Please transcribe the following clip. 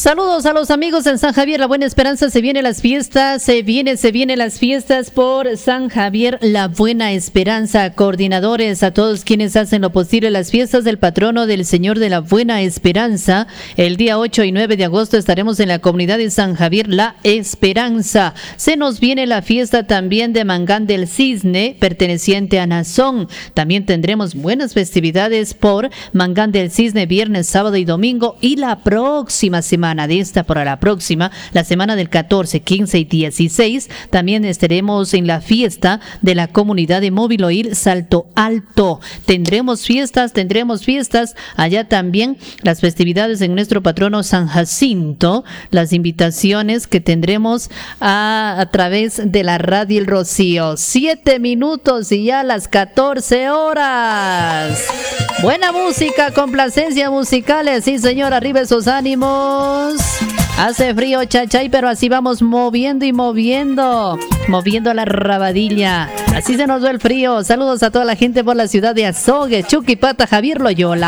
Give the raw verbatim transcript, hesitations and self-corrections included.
Saludos a los amigos en San Javier, La Buena Esperanza. Se vienen las fiestas, se viene, se vienen las fiestas por San Javier, La Buena Esperanza. Coordinadores, a todos quienes hacen lo posible, las fiestas del patrono del Señor de la Buena Esperanza. El día ocho y nueve de agosto estaremos en la comunidad de San Javier, La Esperanza. Se nos viene la fiesta también de Mangán del Cisne, perteneciente a Nazón. También tendremos buenas festividades por Mangán del Cisne, viernes, sábado y domingo. Y la próxima semana, de esta para la próxima, la semana del catorce, quince y dieciséis, también estaremos en la fiesta de la comunidad de Móviloil Salto Alto. Tendremos fiestas, tendremos fiestas. Allá también las festividades en nuestro patrono San Jacinto, las invitaciones que tendremos a, a través de la Radio El Rocío. Siete minutos y ya las catorce horas. Buena música, complacencia musicales, sí señor, arriba esos ánimos. Hace frío, chachay, pero así vamos moviendo y moviendo, moviendo la rabadilla. Así se nos ve el frío. Saludos a toda la gente por la ciudad de Azogue, Chuquipata, Javier Loyola.